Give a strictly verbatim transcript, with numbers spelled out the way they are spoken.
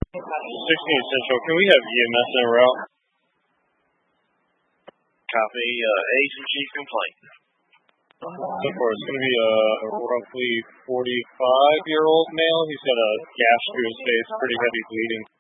sixteen Central, can we have E M S en route? Copy, uh, agency complaint. So far, it's going to be a roughly forty-five-year-old male. He's got a gash through his face, pretty heavy bleeding.